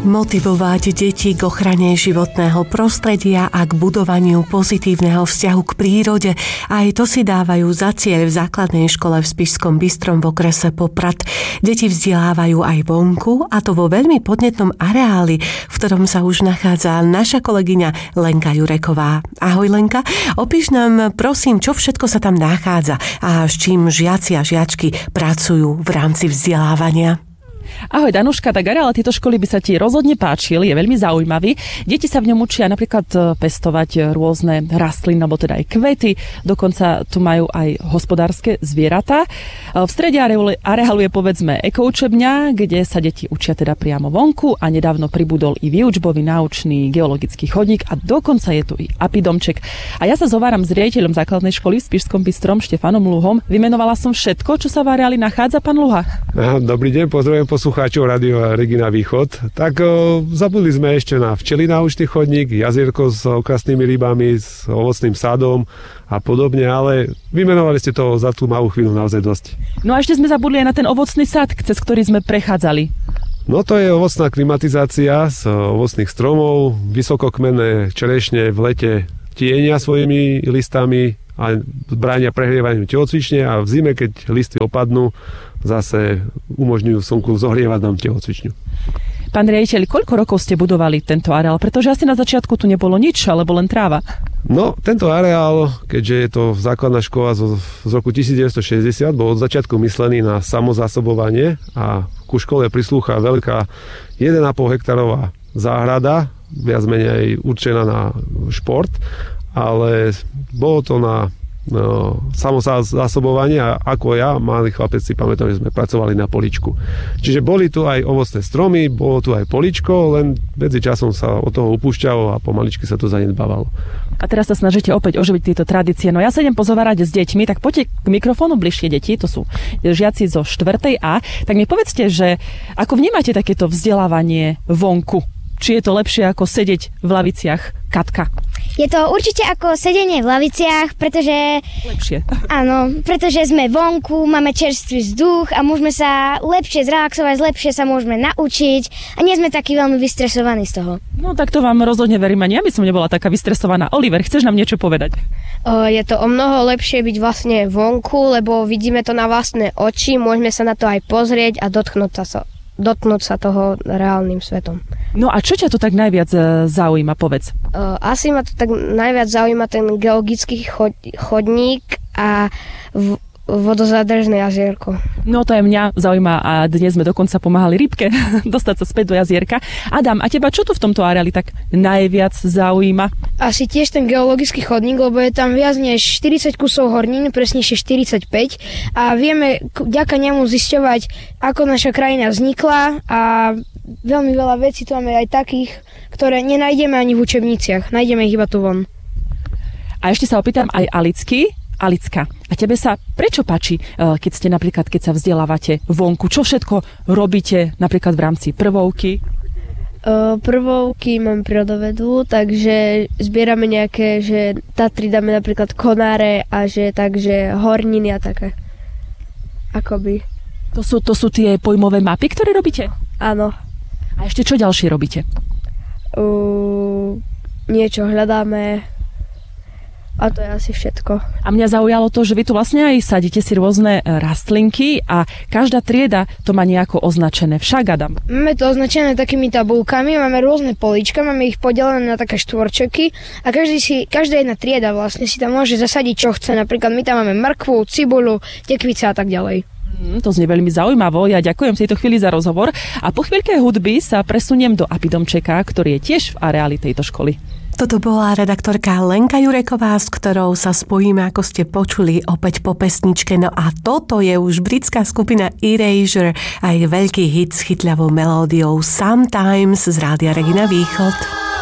Motivovať deti k ochrane životného prostredia a k budovaniu pozitívneho vzťahu k prírode. Aj to si dávajú za cieľ v základnej škole v Spišskom Bystrom v okrese Poprad. Deti vzdelávajú aj vonku, a to vo veľmi podnetnom areáli, v ktorom sa už nachádza naša kolegyňa Lenka Jureková. Ahoj Lenka, opíš nám prosím, čo všetko sa tam nachádza a s čím žiaci a žiačky pracujú v rámci vzdelávania. Ahoj Danuška, tak areál tejto školy by sa ti rozhodne páčil, je veľmi zaujímavý. Deti sa v ňom učia napríklad pestovať rôzne rastliny, alebo teda aj kvety, dokonca tu majú aj hospodárske zvieratá. V strede areálu je povedzme ekoučebňa, kde sa deti učia teda priamo vonku a nedávno pribudol i výučbový náučný geologický chodník a dokonca je tu i apidomček. A ja sa zováram s riaditeľom základnej školy v Spišskom Bystrom Štefanom Luhom. Vymenovala som všetko, čo sa v areáli nachádza, pán Luha. Dobrý deň, pozdravujem poslucháčov Rádia Regina Východ. Tak zabudli sme ešte na včelí náučný chodník, jazierko s okrasnými rybami, s ovocným sadom a podobne, ale vymenovali ste to za tú malú chvíľu naozaj dosť. No a ešte sme zabudli aj na ten ovocný sad, cez ktorý sme prechádzali. No to je ovocná klimatizácia z ovocných stromov, vysokokmenné čerešne v lete tienia svojimi listami a bránia prehrievaniu telocvične a v zime, keď listy opadnú, zase umožňujú slnku zohrievať nám telocvičňu. Pán riaditeľ, koľko rokov ste budovali tento areál? Pretože asi na začiatku tu nebolo nič, alebo len tráva. No, tento areál, keďže je to základná škola z roku 1960, bol od začiatku myslený na samozásobovanie a ku škole prislúcha veľká 1,5 hektarová záhrada, viac menej určená na šport, ale bolo to na samozásobovanie a ako ja, malý chlapec, si pamätám, že sme pracovali na poličku. Čiže boli tu aj ovocné stromy, bolo tu aj poličko, len medzi časom sa od toho upúšťalo a pomaličky sa to zanedbávalo. A teraz sa snažíte opäť oživiť tieto tradície. No ja sa idem pozovárať s deťmi, tak poďte k mikrofónu bližšie deti, to sú žiaci zo 4. A. Tak mi povedzte, že ako vnímate takéto vzdelávanie vonku? Či je to lepšie ako sedieť v laviciach? Katka. Je to určite ako sedenie v laviciach, pretože... Lepšie. Áno, pretože sme vonku, máme čerstvý vzduch a môžeme sa lepšie zrelaxovať, lepšie sa môžeme naučiť a nie sme takí veľmi vystresovaní z toho. No tak to vám rozhodne verím, ani ja by som nebola taká vystresovaná. Oliver, chceš nám niečo povedať? Je to o mnoho lepšie byť vlastne vonku, lebo vidíme to na vlastné oči, môžeme sa na to aj pozrieť a dotknúť sa toho reálnym svetom. No a čo ťa to tak najviac zaujíma, povedz? Asi ma to tak najviac zaujíma ten geologický chodník a vodozádržné jazierko. No to aj mňa zaujíma a dnes sme dokonca pomáhali rybke dostať sa späť do jazierka. Adam, a teba čo tu v tomto areáli tak najviac zaujíma? Asi tiež ten geologický chodník, lebo je tam viac než 40 kusov hornín, presnejšie 45 a vieme vďaka nemu zisťovať, ako naša krajina vznikla a veľmi veľa vecí tu máme aj takých, ktoré nenájdeme ani v učebniciach. Nájdeme ich iba tu von. A ešte sa opýtam aj Alicka, a tebe sa prečo páči, keď sa vzdelávate vonku? Čo všetko robíte napríklad v rámci prvovky? Prvovky mám prírodovedu, takže zbierame nejaké, že Tatry dáme napríklad konáre a takže horniny a také. Akoby. To sú tie pojmové mapy, ktoré robíte? Áno. A ešte čo ďalšie robíte? Niečo hľadáme. A to je asi všetko. A mňa zaujalo to, že vy tu vlastne aj sadíte si rôzne rastlinky a každá trieda to má nejako označené. Však, Adam? Máme to označené takými tabulkami, máme rôzne políčka, máme ich podelené na také štvorčeky a každá jedna trieda vlastne si tam môže zasadiť, čo chce. Napríklad my tam máme mrkvu, cibuľu, tekvice a tak ďalej. To znie veľmi zaujímavo. Ja ďakujem v tejto chvíli za rozhovor a po chvíľke hudby sa presuniem do apidomčeka, ktorý je tiež v areáli tejto školy. Toto bola redaktorka Lenka Jureková, s ktorou sa spojíme, ako ste počuli, opäť po pesničke. No a toto je už britská skupina Erasure a je veľký hit s chytľavou melódiou Sometimes z Rádia Regina Východ.